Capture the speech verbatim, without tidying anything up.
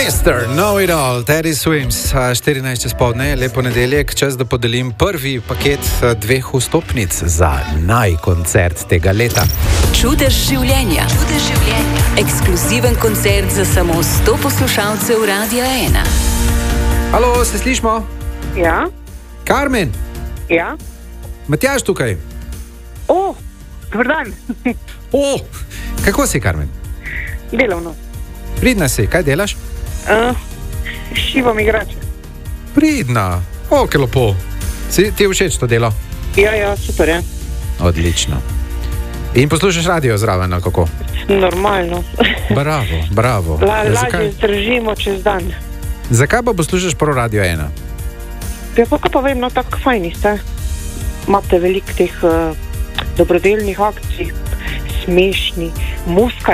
mister Know-It-All, Teddy Swims, štirinajst čez povdne, lepo nedeljek, čas da podelim prvi paket dveh vstopnic za naj koncert tega leta. Čudež življenja. Čudež življenja. Ekskluziven koncert za samo sto poslušalcev Radia ena. Halo, se slišimo? Ja. Karmen? Ja. Matjaž tukaj? O, dober dan. O, kako si, Karmen? Delovno. Pridna si, kaj delaš? Uh, šivam igrače. Pridna, o, kaj lepo. Si ti všeč to delo? Ja, ja, super, ja. Odlično. In poslušaš radio zraven, ali kako? Normalno. Bravo, bravo. La, Ja, lažje zdržimo čez dan. Zakaj pa poslušaš prav Radio ena? Ja, pa kaj pa vem, no tako fajni ste. Imate veliko teh uh, dobrodelnih akcij, smešni, muska